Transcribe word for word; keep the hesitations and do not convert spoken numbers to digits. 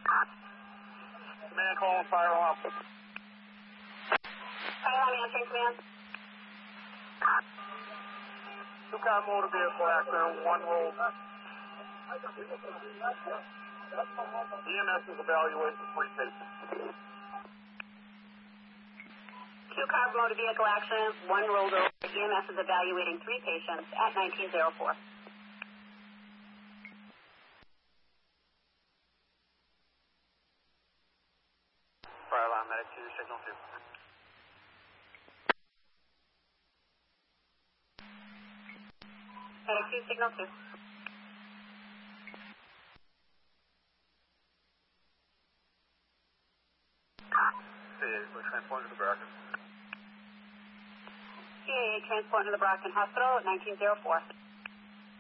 Command calling fire alarm. Fire alarm answering command. Two-car motor vehicle accident, one roll. E M S is evaluating three patients. Two-car motor vehicle accident, one rolled over. E M S is evaluating three patients at nineteen oh four. Fire alarm, medic two, signal two. Medic two, signal two. We're transporting to the Brockton. C A A transport to the Brockton Hospital at nineteen oh four.